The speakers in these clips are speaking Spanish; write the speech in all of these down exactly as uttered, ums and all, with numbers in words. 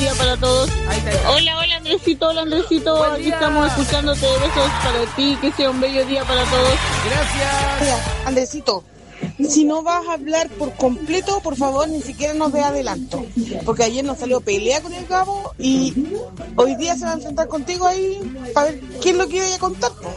día para todos. Ahí está, ahí está. Hola, hola Andresito, hola Andresito. Buen Aquí día. estamos escuchándote. Besos para ti, que sea un bello día para todos. Gracias. Mira, Andresito, si no vas a hablar por completo, por favor, ni siquiera nos dé adelanto. Porque ayer nos salió pelea con el Gabo y hoy día se va a enfrentar contigo ahí para ver qué es lo que iba a contar. Po.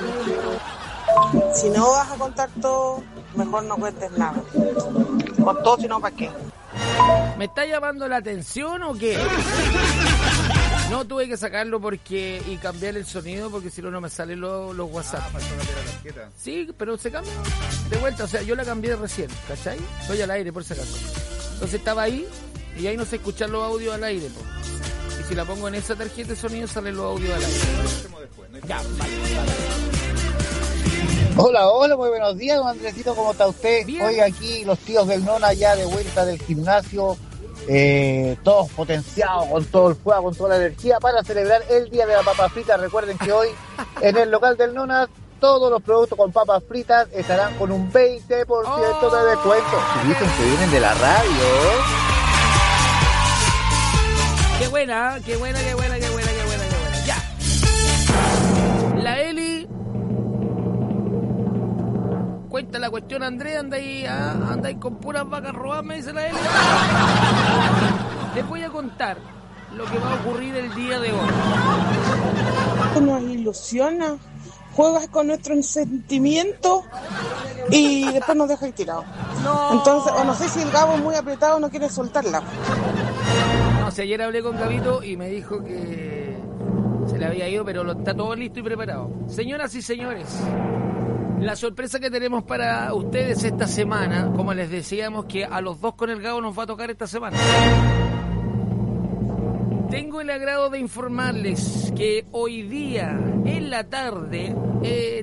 Si no vas a contar todo, mejor no cuentes nada. Con todo, si no, ¿para qué? ¿Me está llamando la atención o qué? No, tuve que sacarlo porque y cambiar el sonido porque si no, no me salen los, los WhatsApp. Ah, pasó la tarjeta. Sí, pero se cambia de vuelta. O sea, yo la cambié recién, ¿cachai? Estoy al aire, por si acaso. Entonces estaba ahí y ahí no sé escuchar los audios al aire, po. Y si la pongo en esa tarjeta de sonido, salen los audios al aire. Lo hacemos después, ¿no? Ya, vale, vale. Hola, hola, muy buenos días, don Andresito, ¿cómo está usted? Bien. Hoy aquí los tíos del Nona ya de vuelta del gimnasio, eh, todos potenciados con todo el fuego, con toda la energía para celebrar el Día de la Papa Frita. Recuerden que hoy en el local del Nona todos los productos con papas fritas estarán con un veinte por ciento de descuento. Y dicen que vienen de la radio. Qué buena, qué buena, qué buena, qué buena, qué buena, qué buena. Ya. La Eli cuenta la cuestión, Andrés, anda ahí, ah, anda ahí con puras vacas robadas, me dice la Eli. Les voy a contar lo que va a ocurrir el día de hoy. Nos ilusiona, juegas con nuestros sentimientos y después nos dejas tirados. No. Entonces, o no sé si el Gabo es muy apretado no quiere soltarla. No sé, ayer hablé con Gabito y me dijo que se le había ido, pero lo, está todo listo y preparado. Señoras y señores, la sorpresa que tenemos para ustedes esta semana, como les decíamos que a los dos con el Gabo nos va a tocar esta semana. Tengo el agrado de informarles que hoy día, en la tarde, eh,